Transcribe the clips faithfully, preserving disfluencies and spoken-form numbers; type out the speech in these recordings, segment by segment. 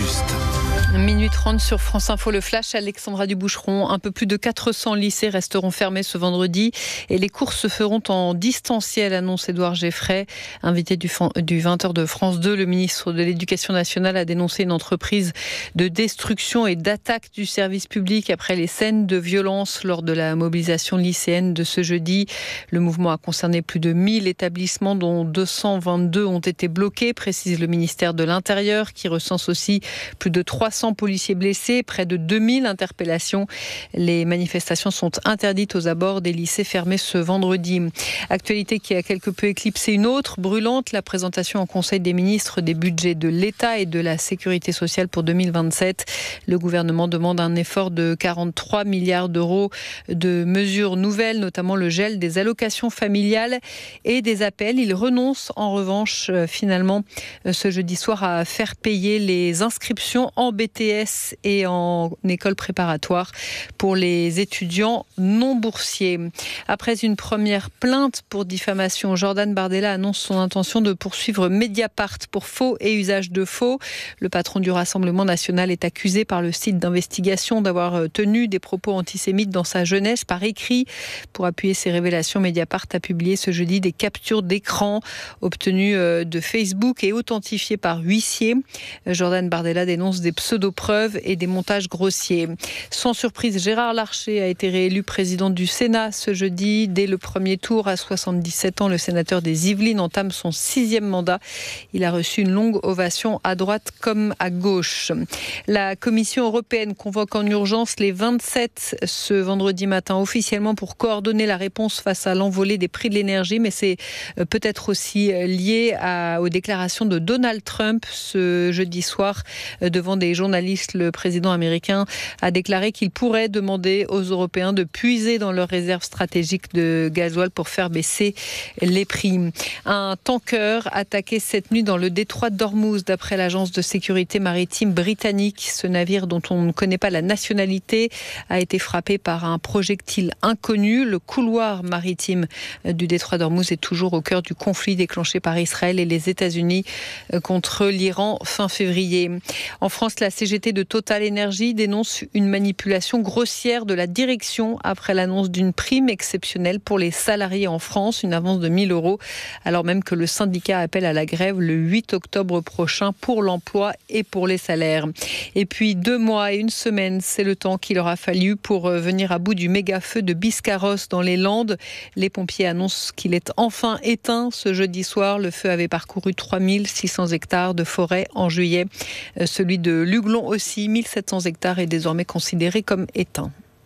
juste. Minuit trente sur France Info, le flash, Alexandra Duboucheron. Un peu plus de quatre cents lycées resteront fermés ce vendredi et les cours se feront en distanciel, annonce Édouard Geffray. Invité du, du vingt heures de France deux, le ministre de l'Éducation nationale a dénoncé une entreprise de destruction et d'attaque du service public après les scènes de violence lors de la mobilisation lycéenne de ce jeudi. Le mouvement a concerné plus de mille établissements dont deux cent vingt-deux ont été bloqués, précise le ministère de l'Intérieur qui recense aussi plus de trois cents policiers blessés, près de deux mille interpellations. Les manifestations sont interdites aux abords des lycées fermés ce vendredi. Actualité qui a quelque peu éclipsé une autre brûlante, la présentation en Conseil des ministres des budgets de l'État et de la Sécurité sociale pour deux mille vingt-sept. Le gouvernement demande un effort de quarante-trois milliards d'euros de mesures nouvelles, notamment le gel des allocations familiales et des appels. Il renonce en revanche finalement ce jeudi soir à faire payer les inscriptions en B T S et en école préparatoire pour les étudiants non boursiers. Après une première plainte pour diffamation, Jordan Bardella annonce son intention de poursuivre Mediapart pour faux et usage de faux. Le patron du Rassemblement national est accusé par le site d'investigation d'avoir tenu des propos antisémites dans sa jeunesse par écrit. Pour appuyer ses révélations, Mediapart a publié ce jeudi des captures d'écran obtenues de Facebook et authentifiées par huissier. Jordan Bardella dénonce des pseudo preuves et des montages grossiers. Sans surprise, Gérard Larcher a été réélu président du Sénat ce jeudi. Dès le premier tour, à soixante-dix-sept ans, le sénateur des Yvelines entame son sixième mandat. Il a reçu une longue ovation à droite comme à gauche. La Commission européenne convoque en urgence les vingt-sept ce vendredi matin officiellement pour coordonner la réponse face à l'envolée des prix de l'énergie, mais c'est peut-être aussi lié à, aux déclarations de Donald Trump ce jeudi soir devant des journalistes. Le président américain a déclaré qu'il pourrait demander aux Européens de puiser dans leurs réserves stratégiques de gasoil pour faire baisser les prix. Un tanker attaqué cette nuit dans le détroit d'Ormuz, d'après l'agence de sécurité maritime britannique. Ce navire, dont on ne connaît pas la nationalité, a été frappé par un projectile inconnu. Le couloir maritime du détroit d'Ormuz est toujours au cœur du conflit déclenché par Israël et les États-Unis contre l'Iran fin février. En France, la C G T de Total Energy dénonce une manipulation grossière de la direction après l'annonce d'une prime exceptionnelle pour les salariés en France, une avance de mille euros, alors même que le syndicat appelle à la grève le huit octobre prochain pour l'emploi et pour les salaires. Et puis deux mois et une semaine, c'est le temps qu'il aura fallu pour venir à bout du méga-feu de Biscarrosse dans les Landes. Les pompiers annoncent qu'il est enfin éteint ce jeudi soir. Le feu avait parcouru trois mille six cents hectares de forêt en juillet. Celui de Luglon aussi, mille sept cents hectares, est désormais considéré comme éteint.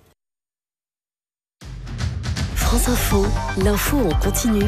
France Info, l'info en continu.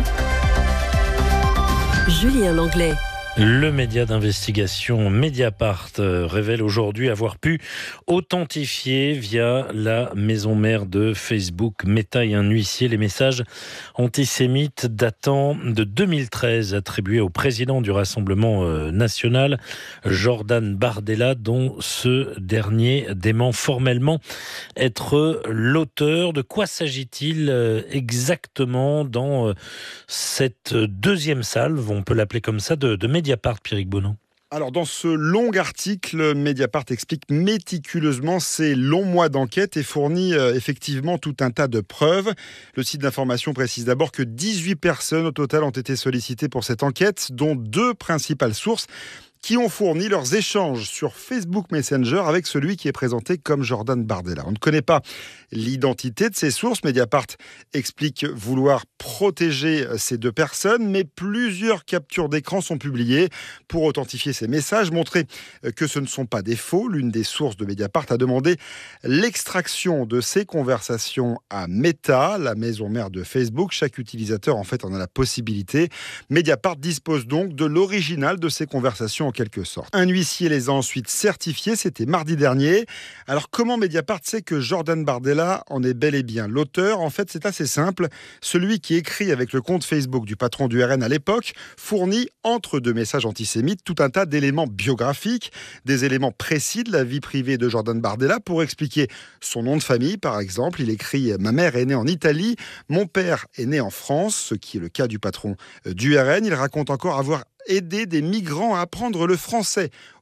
Julien Langlais. Le média d'investigation Mediapart révèle aujourd'hui avoir pu authentifier via la maison mère de Facebook, Meta et un huissier, les messages antisémites datant de deux mille treize attribués au président du Rassemblement national, Jordan Bardella, dont ce dernier dément formellement être l'auteur. De quoi s'agit-il exactement dans cette deuxième salve, on peut l'appeler comme ça, de, de Mediapart? Mediapart, Pierrick Bonon. Alors, dans ce long article, Mediapart explique méticuleusement ces longs mois d'enquête et fournit euh, effectivement tout un tas de preuves. Le site d'information précise d'abord que dix-huit personnes au total ont été sollicitées pour cette enquête, dont deux principales sources qui ont fourni leurs échanges sur Facebook Messenger avec celui qui est présenté comme Jordan Bardella. On ne connaît pas l'identité de ces sources. Mediapart explique vouloir protéger ces deux personnes, mais plusieurs captures d'écran sont publiées pour authentifier ces messages, montrer que ce ne sont pas des faux. L'une des sources de Mediapart a demandé l'extraction de ces conversations à Meta, la maison mère de Facebook. Chaque utilisateur, en fait, en a la possibilité. Mediapart dispose donc de l'original de ces conversations en quelque sorte. Un huissier les a ensuite certifiés, c'était mardi dernier. Alors comment Mediapart sait que Jordan Bardella en est bel et bien l'auteur? En fait, c'est assez simple. Celui qui écrit avec le compte Facebook du patron du R N à l'époque fournit, entre deux messages antisémites, tout un tas d'éléments biographiques, des éléments précis de la vie privée de Jordan Bardella pour expliquer son nom de famille, par exemple. Il écrit « Ma mère est née en Italie, mon père est né en France », ce qui est le cas du patron du R N. Il raconte encore avoir aider des migrants à apprendre le français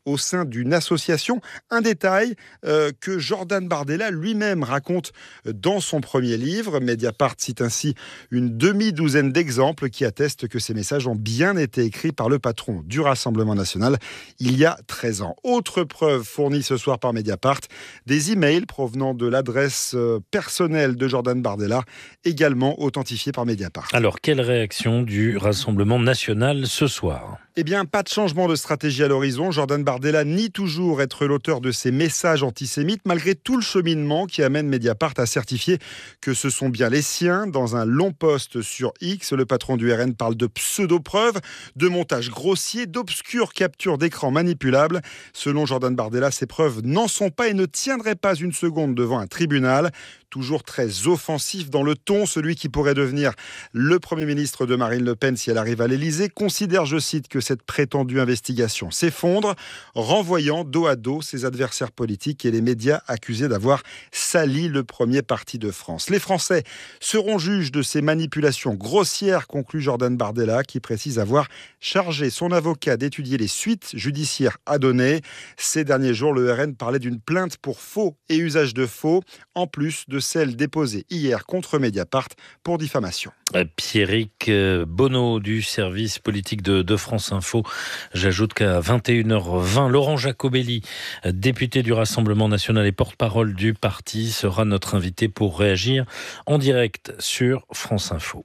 au sein d'une association. Un détail euh, que Jordan Bardella lui-même raconte dans son premier livre. Mediapart cite ainsi une demi-douzaine d'exemples qui attestent que ces messages ont bien été écrits par le patron du Rassemblement national il y a treize ans. Autre preuve fournie ce soir par Mediapart, des emails provenant de l'adresse personnelle de Jordan Bardella, également authentifiés par Mediapart. Alors, quelle réaction du Rassemblement national ce soir ? Eh bien, pas de changement de stratégie à l'horizon. Jordan Bardella nie toujours être l'auteur de ces messages antisémites, malgré tout le cheminement qui amène Mediapart à certifier que ce sont bien les siens. Dans un long post sur X, le patron du R N parle de pseudo-preuves, de montages grossiers, d'obscures captures d'écran manipulables. Selon Jordan Bardella, ces preuves n'en sont pas et ne tiendraient pas une seconde devant un tribunal. Toujours très offensif dans le ton, celui qui pourrait devenir le Premier ministre de Marine Le Pen si elle arrive à l'Élysée considère, je cite, que cette prétendue investigation s'effondre, renvoyant dos à dos ses adversaires politiques et les médias accusés d'avoir sali le premier parti de France. Les Français seront juges de ces manipulations grossières, conclut Jordan Bardella, qui précise avoir chargé son avocat d'étudier les suites judiciaires à donner. Ces derniers jours, le R N parlait d'une plainte pour faux et usage de faux, en plus de celle déposée hier contre Mediapart pour diffamation. Pierrick Bonneau du service politique de, de France Info. J'ajoute qu'à vingt et une heures vingt, Laurent Jacobelli, député du Rassemblement national et porte-parole du parti, sera notre invité pour réagir en direct sur France Info.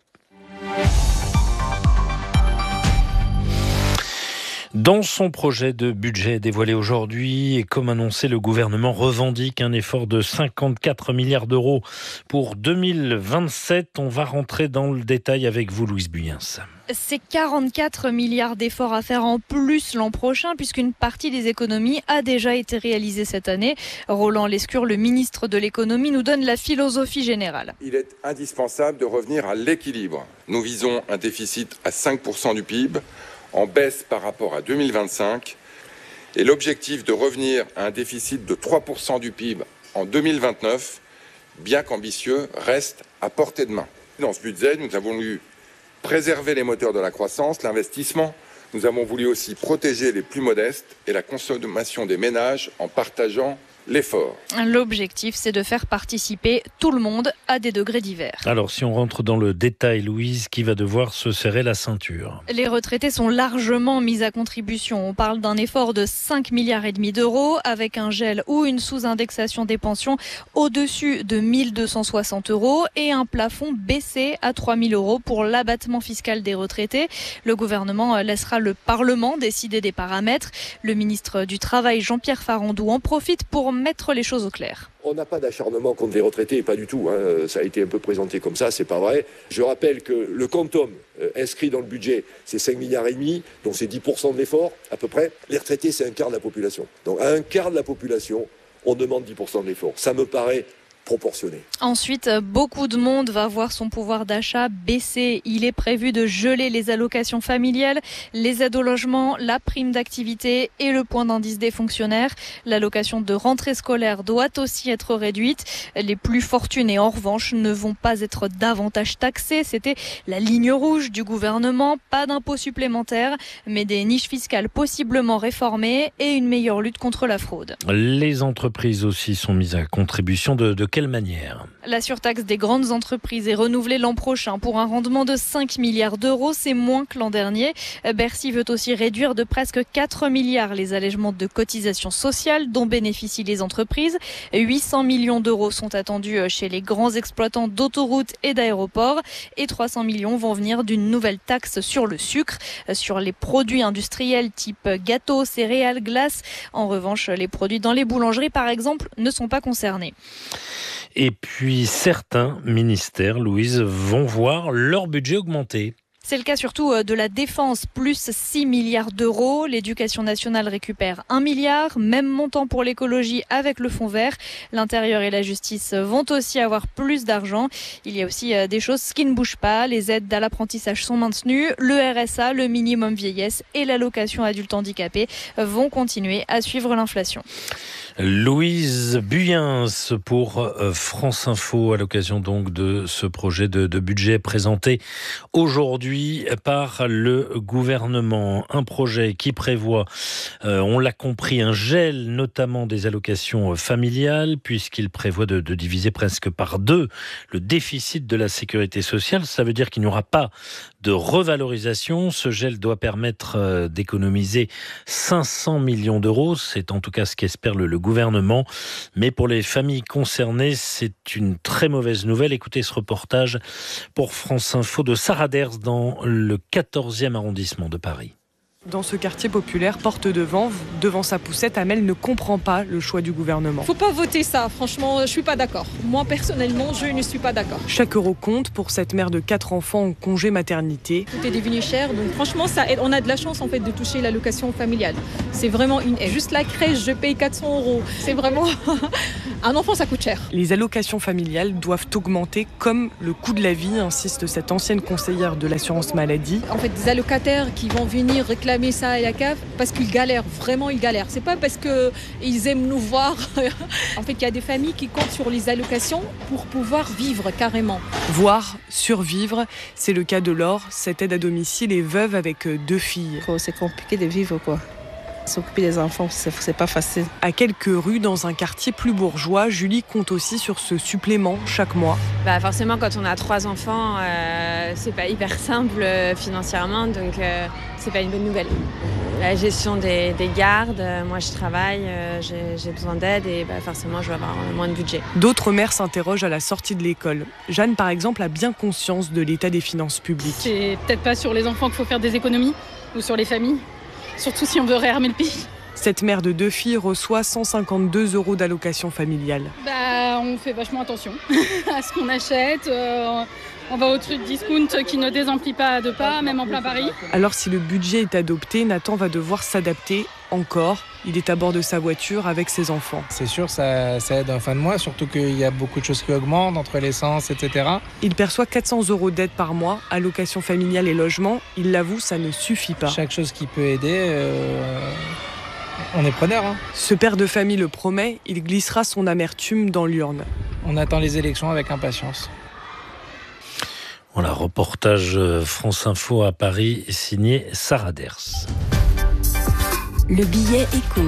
Dans son projet de budget dévoilé aujourd'hui, et comme annoncé, le gouvernement revendique un effort de cinquante-quatre milliards d'euros pour deux mille vingt-sept. On va rentrer dans le détail avec vous, Louise Buyens. C'est quarante-quatre milliards d'efforts à faire en plus l'an prochain, puisqu'une partie des économies a déjà été réalisée cette année. Roland Lescure, le ministre de l'économie, nous donne la philosophie générale. Il est indispensable de revenir à l'équilibre. Nous visons un déficit à cinq pour cent du P I B, en baisse par rapport à deux mille vingt-cinq, et l'objectif de revenir à un déficit de trois pour cent du P I B en deux mille vingt-neuf, bien qu'ambitieux, reste à portée de main. Dans ce budget, nous avons voulu préserver les moteurs de la croissance, l'investissement. Nous avons voulu aussi protéger les plus modestes et la consommation des ménages en partageant l'effort. L'objectif, c'est de faire participer tout le monde à des degrés divers. Alors, si on rentre dans le détail, Louise, qui va devoir se serrer la ceinture ? Les retraités sont largement mis à contribution. On parle d'un effort de cinq milliards et demi d'euros, avec un gel ou une sous-indexation des pensions au-dessus de mille deux cent soixante euros et un plafond baissé à trois mille euros pour l'abattement fiscal des retraités. Le gouvernement laissera le Parlement décider des paramètres. Le ministre du Travail, Jean-Pierre Farandou, en profite pour mettre les choses au clair. On n'a pas d'acharnement contre les retraités, pas du tout. Hein. Ça a été un peu présenté comme ça, c'est pas vrai. Je rappelle que le quantum euh, inscrit dans le budget, c'est cinq milliards et demi, donc c'est dix pour cent de l'effort à peu près. Les retraités, c'est un quart de la population. Donc à un quart de la population, on demande dix pour cent de l'effort. Ça me paraît proportionné. Ensuite, beaucoup de monde va voir son pouvoir d'achat baisser. Il est prévu de geler les allocations familiales, les aides au logement, la prime d'activité et le point d'indice des fonctionnaires. L'allocation de rentrée scolaire doit aussi être réduite. Les plus fortunés, en revanche, ne vont pas être davantage taxés. C'était la ligne rouge du gouvernement. Pas d'impôts supplémentaires, mais des niches fiscales possiblement réformées et une meilleure lutte contre la fraude. Les entreprises aussi sont mises à contribution. De, de quelle manière ? La surtaxe des grandes entreprises est renouvelée l'an prochain pour un rendement de cinq milliards d'euros. C'est moins que l'an dernier. Bercy veut aussi réduire de presque quatre milliards les allègements de cotisations sociales dont bénéficient les entreprises. huit cents millions d'euros sont attendus chez les grands exploitants d'autoroutes et d'aéroports. Et trois cents millions vont venir d'une nouvelle taxe sur le sucre, sur les produits industriels type gâteaux, céréales, glaces. En revanche, les produits dans les boulangeries, par exemple, ne sont pas concernés. Et puis, certains ministères, Louise, vont voir leur budget augmenter. C'est le cas surtout de la défense, plus six milliards d'euros. L'éducation nationale récupère un milliard, même montant pour l'écologie avec le fonds vert. L'intérieur et la justice vont aussi avoir plus d'argent. Il y a aussi des choses qui ne bougent pas. Les aides à l'apprentissage sont maintenues. Le R S A, le minimum vieillesse et l'allocation adulte handicapé vont continuer à suivre l'inflation. Louise Buyens pour France Info à l'occasion donc de ce projet de, de budget présenté aujourd'hui par le gouvernement. Un projet qui prévoit, euh, on l'a compris, un gel notamment des allocations familiales puisqu'il prévoit de, de diviser presque par deux le déficit de la sécurité sociale. Ça veut dire qu'il n'y aura pas de revalorisation. Ce gel doit permettre d'économiser cinq cents millions d'euros. C'est en tout cas ce qu'espère le, le gouvernement. Mais pour les familles concernées, c'est une très mauvaise nouvelle. Écoutez ce reportage pour France Info de Sarah Ders dans le quatorzième arrondissement de Paris. Dans ce quartier populaire, porte devant, devant sa poussette, Amel ne comprend pas le choix du gouvernement. Faut pas voter ça, franchement, je suis pas d'accord. Moi, personnellement, je ne suis pas d'accord. Chaque euro compte pour cette mère de quatre enfants en congé maternité. Tout est devenu cher, donc franchement, ça aide. On a de la chance en fait de toucher l'allocation familiale. C'est vraiment une aide. Juste la crèche, je paye quatre cents euros. C'est vraiment... Un enfant, ça coûte cher. Les allocations familiales doivent augmenter comme le coût de la vie, insiste cette ancienne conseillère de l'assurance maladie. En fait, des allocataires qui vont venir réclamer ça à la C A F parce qu'ils galèrent, vraiment ils galèrent. C'est pas parce qu'ils aiment nous voir. En fait, il y a des familles qui comptent sur les allocations pour pouvoir vivre carrément. Voire survivre, c'est le cas de Laure. Cette aide à domicile est veuve avec deux filles. C'est compliqué de vivre quoi. S'occuper des enfants, c'est pas facile. À quelques rues, dans un quartier plus bourgeois, Julie compte aussi sur ce supplément chaque mois. Bah forcément, quand on a trois enfants, euh, c'est pas hyper simple euh, financièrement, donc euh, c'est pas une bonne nouvelle. La gestion des, des gardes, euh, moi je travaille, euh, j'ai, j'ai besoin d'aide et bah, forcément je vais avoir moins de budget. D'autres mères s'interrogent à la sortie de l'école. Jeanne, par exemple, a bien conscience de l'état des finances publiques. C'est peut-être pas sur les enfants qu'il faut faire des économies ou sur les familles. Surtout si on veut réarmer le pays. Cette mère de deux filles reçoit cent cinquante-deux euros d'allocation familiale. Bah, on fait vachement attention à ce qu'on achète. Euh, on va au truc discount qui ne désemplit pas à deux pas, même en plein Paris. Alors si le budget est adopté, Nathan va devoir s'adapter encore. Il est à bord de sa voiture avec ses enfants. C'est sûr, ça, ça aide en fin de mois, surtout qu'il y a beaucoup de choses qui augmentent, entre l'essence, et cetera. Il perçoit quatre cents euros d'aide par mois, allocation familiale et logement. Il l'avoue, ça ne suffit pas. Chaque chose qui peut aider, euh, on est preneur. Hein. Ce père de famille le promet, il glissera son amertume dans l'urne. On attend les élections avec impatience. Voilà, reportage France Info à Paris, signé Sarah Ders. Le billet éco.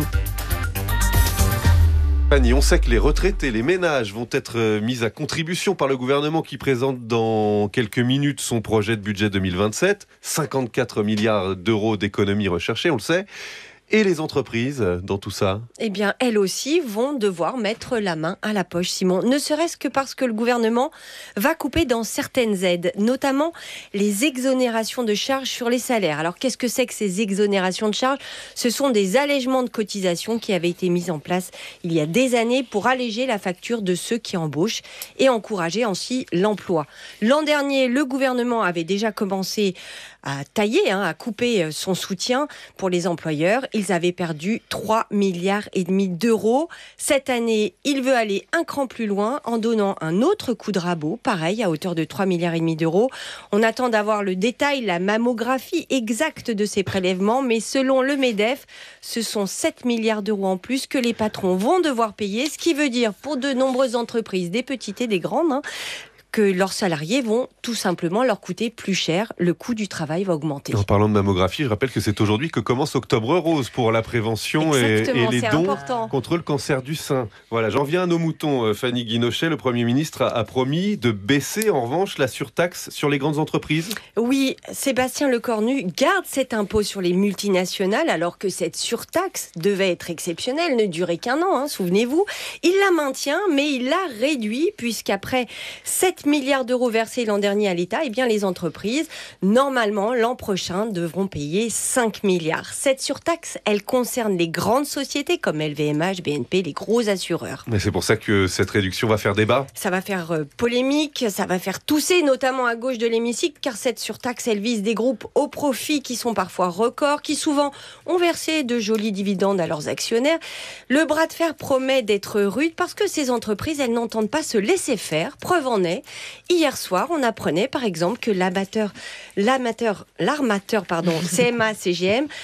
On sait que les retraités, les ménages vont être mis à contribution par le gouvernement qui présente dans quelques minutes son projet de budget deux mille vingt-sept. cinquante-quatre milliards d'euros d'économies recherchées, on le sait. Et les entreprises dans tout ça ? Eh bien, elles aussi vont devoir mettre la main à la poche, Simon. Ne serait-ce que parce que le gouvernement va couper dans certaines aides, notamment les exonérations de charges sur les salaires. Alors, qu'est-ce que c'est que ces exonérations de charges ? Ce sont des allègements de cotisations qui avaient été mis en place il y a des années pour alléger la facture de ceux qui embauchent et encourager ainsi l'emploi. L'an dernier, le gouvernement avait déjà commencé à tailler, hein, à couper son soutien pour les employeurs. Ils avaient perdu trois milliards et demi d'euros. Cette année, il veut aller un cran plus loin en donnant un autre coup de rabot, pareil, à hauteur de trois milliards et demi d'euros. On attend d'avoir le détail, la mammographie exacte de ces prélèvements, mais selon le MEDEF, ce sont sept milliards d'euros en plus que les patrons vont devoir payer, ce qui veut dire pour de nombreuses entreprises, des petites et des grandes, hein, que leurs salariés vont tout simplement leur coûter plus cher. Le coût du travail va augmenter. En parlant de mammographie, je rappelle que c'est aujourd'hui que commence Octobre Rose pour la prévention et, et les dons important. contre le cancer du sein. Voilà, j'en viens à nos moutons. Fanny Guinochet, le Premier ministre, a, a promis de baisser en revanche la surtaxe sur les grandes entreprises. Oui, Sébastien Lecornu garde cet impôt sur les multinationales alors que cette surtaxe devait être exceptionnelle, ne durait qu'un an, hein, souvenez-vous. Il la maintient, mais il l'a réduit puisqu'après sept milliards d'euros versés l'an dernier à l'État, eh bien les entreprises, normalement, l'an prochain, devront payer cinq milliards. Cette surtaxe, elle concerne les grandes sociétés comme L V M H, B N P, les gros assureurs. Mais c'est pour ça que cette réduction va faire débat. Ça va faire euh, polémique, ça va faire tousser, notamment à gauche de l'hémicycle, car cette surtaxe, elle vise des groupes au profit qui sont parfois records, qui souvent ont versé de jolis dividendes à leurs actionnaires. Le bras de fer promet d'être rude parce que ces entreprises, elles n'entendent pas se laisser faire. Preuve en est, hier soir, on apprenait par exemple que l'abatteur, l'amateur, l'armateur, pardon, C M A C G M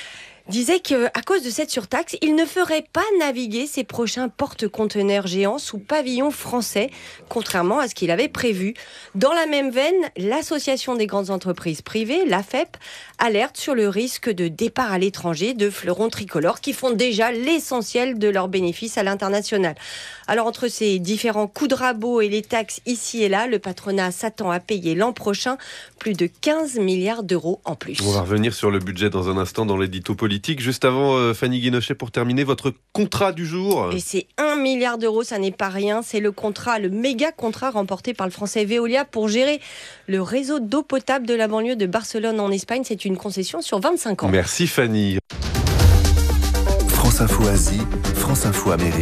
disait qu'à cause de cette surtaxe, il ne ferait pas naviguer ses prochains porte-conteneurs géants sous pavillon français, contrairement à ce qu'il avait prévu. Dans la même veine, l'Association des grandes entreprises privées, l'A F E P, alerte sur le risque de départ à l'étranger de fleurons tricolores qui font déjà l'essentiel de leurs bénéfices à l'international. Alors entre ces différents coups de rabot et les taxes ici et là, le patronat s'attend à payer l'an prochain plus de quinze milliards d'euros en plus. On va revenir sur le budget dans un instant dans l'édito politique. Juste avant, euh, Fanny Guinochet, pour terminer, votre contrat du jour. Et c'est un milliard d'euros, ça n'est pas rien. C'est le contrat, le méga contrat remporté par le français Veolia pour gérer le réseau d'eau potable de la banlieue de Barcelone en Espagne. C'est une concession sur vingt-cinq ans. Merci Fanny. France Info Asie, France Info Amérique.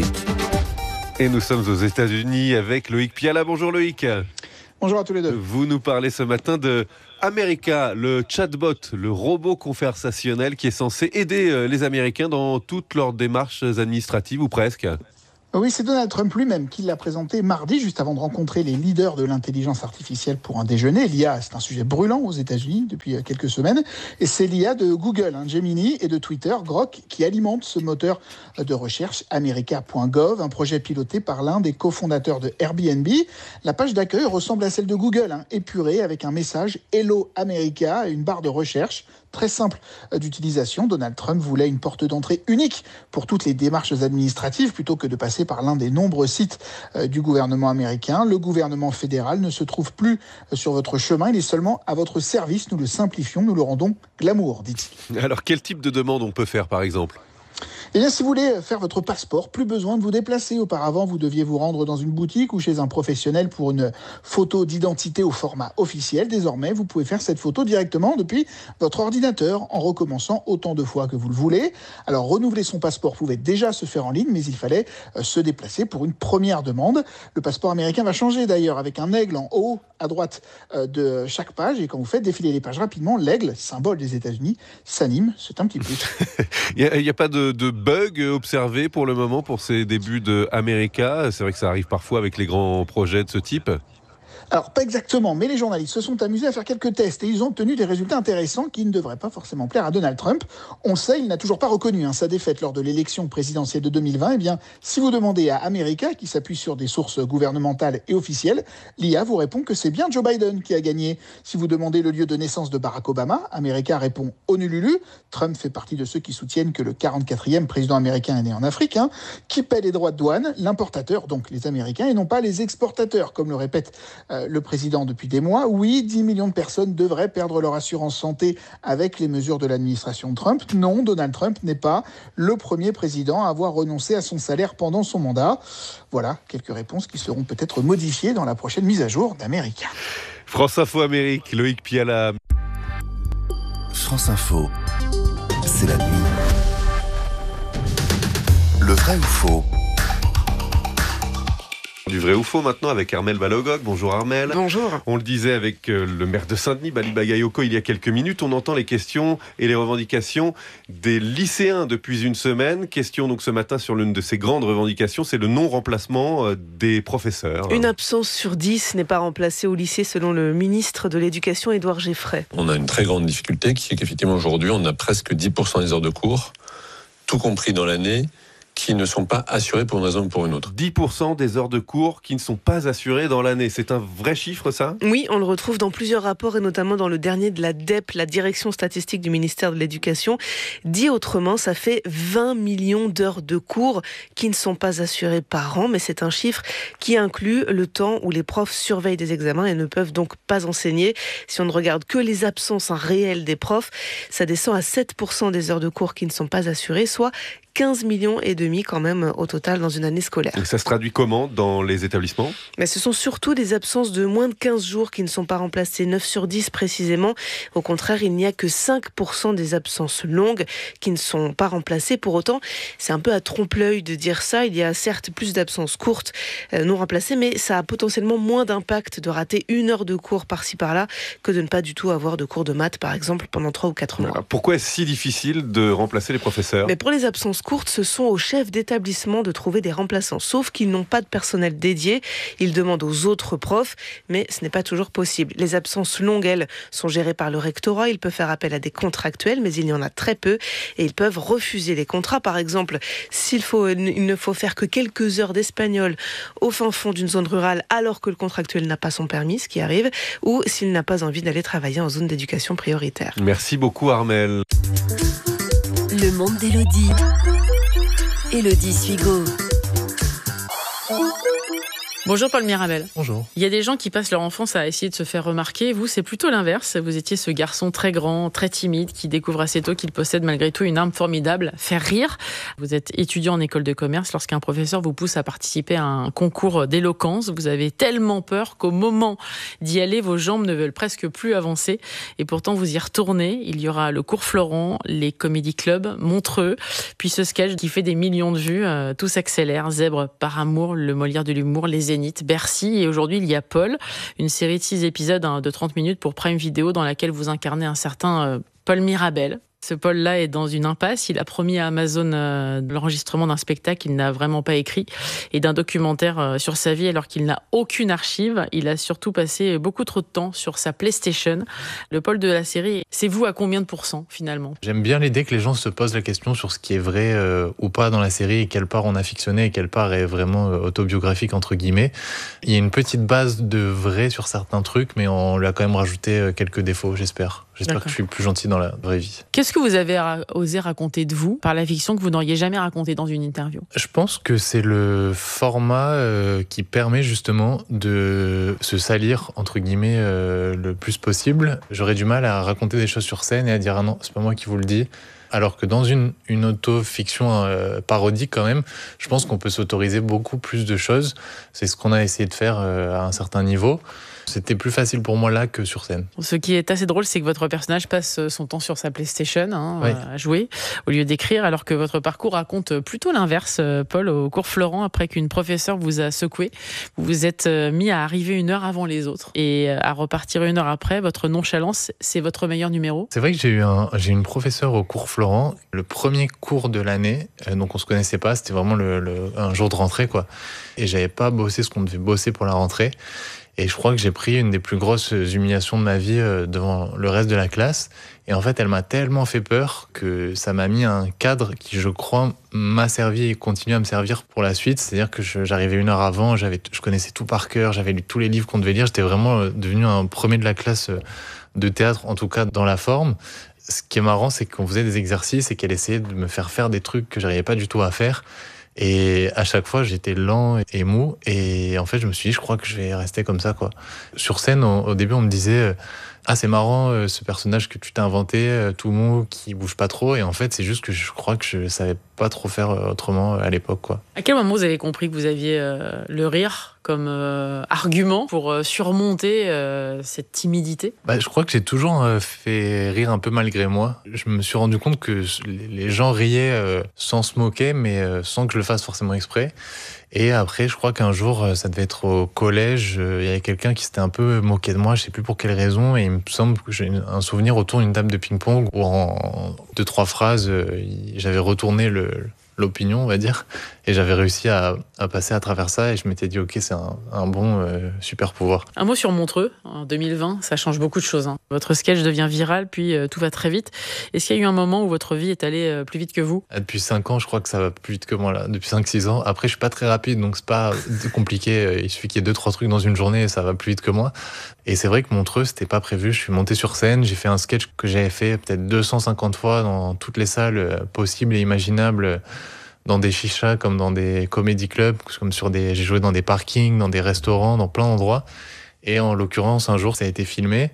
Et nous sommes aux États-Unis avec Loïc Piala. Bonjour Loïc. Bonjour à tous les deux. Vous nous parlez ce matin de America, le chatbot, le robot conversationnel qui est censé aider les Américains dans toutes leurs démarches administratives ou presque. Oui, c'est Donald Trump lui-même qui l'a présenté mardi, juste avant de rencontrer les leaders de l'intelligence artificielle pour un déjeuner. L'I A, c'est un sujet brûlant aux États-Unis depuis quelques semaines. Et c'est l'I A de Google, hein, Gemini, et de Twitter, Grok, qui alimente ce moteur de recherche America point gov, un projet piloté par l'un des cofondateurs de Airbnb. La page d'accueil ressemble à celle de Google, hein, épurée avec un message « Hello America » et une barre de recherche. Très simple d'utilisation. Donald Trump voulait une porte d'entrée unique pour toutes les démarches administratives plutôt que de passer par l'un des nombreux sites du gouvernement américain. Le gouvernement fédéral ne se trouve plus sur votre chemin, il est seulement à votre service. Nous le simplifions, nous le rendons glamour, dit-il. Alors quel type de demande on peut faire par exemple ? Eh bien, si vous voulez faire votre passeport, plus besoin de vous déplacer. Auparavant, vous deviez vous rendre dans une boutique ou chez un professionnel pour une photo d'identité au format officiel. Désormais, vous pouvez faire cette photo directement depuis votre ordinateur en recommençant autant de fois que vous le voulez. Alors, renouveler son passeport pouvait déjà se faire en ligne, mais il fallait se déplacer pour une première demande. Le passeport américain va changer d'ailleurs avec un aigle en haut à droite de chaque page. Et quand vous faites défiler les pages rapidement, l'aigle, symbole des États-Unis, s'anime. C'est un petit plus. Il n'y a, a pas de, de bug observé pour le moment pour ces débuts de America. C'est vrai que ça arrive parfois avec les grands projets de ce type. Alors, pas exactement, mais les journalistes se sont amusés à faire quelques tests et ils ont obtenu des résultats intéressants qui ne devraient pas forcément plaire à Donald Trump. On le sait, il n'a toujours pas reconnu hein, sa défaite lors de l'élection présidentielle de deux mille vingt. Eh bien, si vous demandez à America, qui s'appuie sur des sources gouvernementales et officielles, l'I A vous répond que c'est bien Joe Biden qui a gagné. Si vous demandez le lieu de naissance de Barack Obama, America répond Honolulu. Trump fait partie de ceux qui soutiennent que le quarante-quatrième président américain est né en Afrique. Hein. Qui paie les droits de douane ? L'importateur, donc les Américains, et non pas les exportateurs, comme le répète euh, le président depuis des mois. Oui, dix millions de personnes devraient perdre leur assurance santé avec les mesures de l'administration Trump. Non, Donald Trump n'est pas le premier président à avoir renoncé à son salaire pendant son mandat. Voilà, quelques réponses qui seront peut-être modifiées dans la prochaine mise à jour d'America. France Info Amérique, Loïc Piala. France Info, c'est la nuit. Le vrai ou faux ? Du vrai ou faux maintenant avec Armelle Balogog. Bonjour Armelle. Bonjour. On le disait avec le maire de Saint-Denis, Bali Bagayoko, il y a quelques minutes. On entend les questions et les revendications des lycéens depuis une semaine. Question donc ce matin sur l'une de ces grandes revendications, c'est le non-remplacement des professeurs. Une absence sur dix n'est pas remplacée au lycée selon le ministre de l'Éducation, Édouard Geffray. On a une très grande difficulté qui est qu'effectivement aujourd'hui on a presque dix pour cent des heures de cours, tout compris dans l'année, qui ne sont pas assurés pour une raison ou pour une autre. dix pour cent des heures de cours qui ne sont pas assurées dans l'année. C'est un vrai chiffre, ça ? Oui, on le retrouve dans plusieurs rapports et notamment dans le dernier de la D E P, la Direction statistique du ministère de l'Éducation. Dit autrement, ça fait vingt millions d'heures de cours qui ne sont pas assurées par an, mais c'est un chiffre qui inclut le temps où les profs surveillent des examens et ne peuvent donc pas enseigner. Si on ne regarde que les absences réelles des profs, ça descend à sept pour cent des heures de cours qui ne sont pas assurées, soit quinze millions et demi quand même au total dans une année scolaire. Et ça se traduit comment dans les établissements ? Mais ce sont surtout des absences de moins de quinze jours qui ne sont pas remplacées, neuf sur dix précisément. Au contraire, il n'y a que cinq pour cent des absences longues qui ne sont pas remplacées. Pour autant, c'est un peu à trompe-l'œil de dire ça. Il y a certes plus d'absences courtes euh, non remplacées, mais ça a potentiellement moins d'impact de rater une heure de cours par-ci par-là que de ne pas du tout avoir de cours de maths, par exemple, pendant trois ou quatre mois. Alors, pourquoi est-ce si difficile de remplacer les professeurs ? Mais pour les absences courtes, ce sont aux chefs d'établissement de trouver des remplaçants. Sauf qu'ils n'ont pas de personnel dédié. Ils demandent aux autres profs, mais ce n'est pas toujours possible. Les absences longues, elles, sont gérées par le rectorat. Ils peuvent faire appel à des contractuels, mais il y en a très peu. Et ils peuvent refuser les contrats. Par exemple, s'il faut, il ne faut faire que quelques heures d'espagnol au fin fond d'une zone rurale, alors que le contractuel n'a pas son permis, ce qui arrive, ou s'il n'a pas envie d'aller travailler en zone d'éducation prioritaire. Merci beaucoup Armelle. Le monde d'Élodie. Élodie Suigo. Bonjour Paul Mirabel. Bonjour. Il y a des gens qui passent leur enfance à essayer de se faire remarquer. Vous, c'est plutôt l'inverse. Vous étiez ce garçon très grand, très timide, qui découvre assez tôt qu'il possède malgré tout une arme formidable, faire rire. Vous êtes étudiant en école de commerce. Lorsqu'un professeur vous pousse à participer à un concours d'éloquence, vous avez tellement peur qu'au moment d'y aller, vos jambes ne veulent presque plus avancer. Et pourtant, vous y retournez. Il y aura le cours Florent, les comédie clubs, Montreux, puis ce sketch qui fait des millions de vues. Euh, tout s'accélère. Zèbre par amour, le Molière de l'humour, les Bercy, et aujourd'hui il y a Paul, une série de six épisodes hein, de trente minutes pour Prime Video dans laquelle vous incarnez un certain euh, Paul Mirabel. Ce Paul-là est dans une impasse. Il a promis à Amazon euh, l'enregistrement d'un spectacle qu'il n'a vraiment pas écrit et d'un documentaire euh, sur sa vie alors qu'il n'a aucune archive. Il a surtout passé beaucoup trop de temps sur sa PlayStation. Le Paul de la série, c'est vous à combien de pourcents finalement ? J'aime bien l'idée que les gens se posent la question sur ce qui est vrai euh, ou pas dans la série et quelle part on a fictionné et quelle part est vraiment euh, autobiographique entre guillemets. Il y a une petite base de vrai sur certains trucs, mais on lui a quand même rajouté euh, quelques défauts, j'espère. J'espère D'accord. que je suis plus gentil dans la vraie vie. Qu'est-ce que vous avez osé raconter de vous par la fiction que vous n'auriez jamais raconté dans une interview ? Je pense que c'est le format euh, qui permet justement de se salir, entre guillemets, euh, le plus possible. J'aurais du mal à raconter des choses sur scène et à dire « Ah non, c'est pas moi qui vous le dis ». Alors que dans une, une auto-fiction euh, parodique quand même, je pense qu'on peut s'autoriser beaucoup plus de choses. C'est ce qu'on a essayé de faire euh, à un certain niveau. C'était plus facile pour moi là que sur scène. Ce qui est assez drôle, c'est que votre personnage passe son temps sur sa PlayStation hein, oui. à jouer au lieu d'écrire, alors que votre parcours raconte plutôt l'inverse. Paul, au cours Florent, après qu'une professeure vous a secoué, vous vous êtes mis à arriver une heure avant les autres et à repartir une heure après. Votre nonchalance, c'est votre meilleur numéro ? C'est vrai que j'ai eu un, j'ai une professeure au cours Florent, le premier cours de l'année, euh, donc on se connaissait pas, c'était vraiment le, le, un jour de rentrée quoi. Et j'avais pas bossé ce qu'on devait bosser pour la rentrée. Et je crois que j'ai pris une des plus grosses humiliations de ma vie devant le reste de la classe. Et en fait, elle m'a tellement fait peur que ça m'a mis un cadre qui, je crois, m'a servi et continue à me servir pour la suite. C'est-à-dire que je, j'arrivais une heure avant, j'avais, je connaissais tout par cœur, j'avais lu tous les livres qu'on devait lire. J'étais vraiment devenu un premier de la classe de théâtre, en tout cas dans la forme. Ce qui est marrant, c'est qu'on faisait des exercices et qu'elle essayait de me faire faire des trucs que j'arrivais pas du tout à faire. Et à chaque fois, j'étais lent et mou. Et en fait, je me suis dit, je crois que je vais rester comme ça, quoi. Sur scène, au, au début, on me disait, ah, c'est marrant, ce personnage que tu t'es inventé, tout mou, qui bouge pas trop. Et en fait, c'est juste que je crois que je savais pas trop faire autrement à l'époque, quoi. À quel moment vous avez compris que vous aviez euh, le rire comme euh, argument pour euh, surmonter euh, cette timidité ? Bah, je crois que j'ai toujours euh, fait rire un peu malgré moi. Je me suis rendu compte que les gens riaient euh, sans se moquer, mais euh, sans que je le fasse forcément exprès. Et après, je crois qu'un jour, ça devait être au collège, il y avait quelqu'un qui s'était un peu moqué de moi, je sais plus pour quelle raison, et il me semble que j'ai un souvenir autour d'une table de ping-pong où en deux, trois phrases, j'avais retourné le, l'opinion, on va dire, et j'avais réussi à, à passer à travers ça, et je m'étais dit, ok, c'est un, un bon euh, super pouvoir. Un mot sur Montreux, en deux mille vingt, ça change beaucoup de choses. Hein. Votre sketch devient viral, puis euh, tout va très vite. Est-ce qu'il y a eu un moment où votre vie est allée euh, plus vite que vous ? Depuis cinq ans, je crois que ça va plus vite que moi, là. Depuis cinq six ans. Après, je suis pas très rapide, donc c'est pas compliqué. Il suffit qu'il y ait deux trois trucs dans une journée, et ça va plus vite que moi. Et c'est vrai que Montreux, c'était pas prévu. Je suis monté sur scène, j'ai fait un sketch que j'avais fait peut-être deux cent cinquante fois dans toutes les salles possibles et imaginables, dans des chichas, comme dans des comédie clubs, comme sur des, j'ai joué dans des parkings, dans des restaurants, dans plein d'endroits. Et en l'occurrence, un jour, ça a été filmé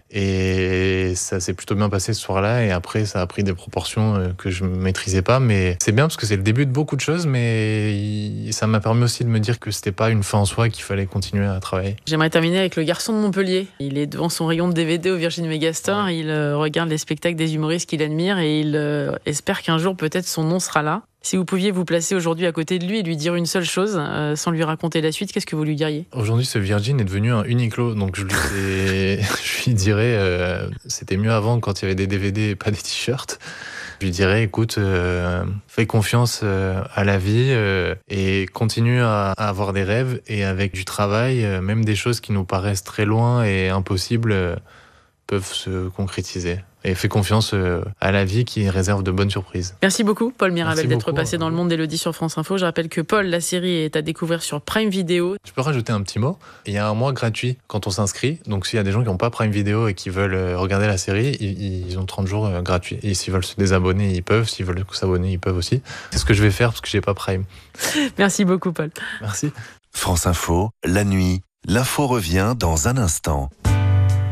et ça s'est plutôt bien passé ce soir-là. Et après, ça a pris des proportions que je ne maîtrisais pas. Mais c'est bien parce que c'est le début de beaucoup de choses, mais ça m'a permis aussi de me dire que c'était pas une fin en soi, qu'il fallait continuer à travailler. J'aimerais terminer avec le garçon de Montpellier. Il est devant son rayon de D V D au Virgin Megastore. Il regarde les spectacles des humoristes qu'il admire et il espère qu'un jour, peut-être, son nom sera là. Si vous pouviez vous placer aujourd'hui à côté de lui et lui dire une seule chose, euh, sans lui raconter la suite, qu'est-ce que vous lui diriez ? Aujourd'hui, ce Virgin est devenu un Uniqlo, donc je lui, je lui dirais, euh, c'était mieux avant quand il y avait des D V D et pas des t-shirts. Je lui dirais, écoute, euh, fais confiance euh, à la vie euh, et continue à, à avoir des rêves, et avec du travail, euh, même des choses qui nous paraissent très loin et impossibles euh, peuvent se concrétiser. Et fais confiance euh, à la vie qui réserve de bonnes surprises. Merci beaucoup, Paul Mirabel, d'être beaucoup, passé dans le monde d'Élodie sur France Info. Je rappelle que Paul, la série est à découvrir sur Prime Video. Je peux rajouter un petit mot. Il y a un mois gratuit quand on s'inscrit. Donc s'il y a des gens qui n'ont pas Prime Video et qui veulent regarder la série, ils, ils ont trente jours euh, gratuits. Et s'ils veulent se désabonner, ils peuvent. S'ils veulent s'abonner, ils peuvent aussi. C'est ce que je vais faire parce que j'ai pas Prime. Merci beaucoup, Paul. Merci. France Info, la nuit, l'info revient dans un instant.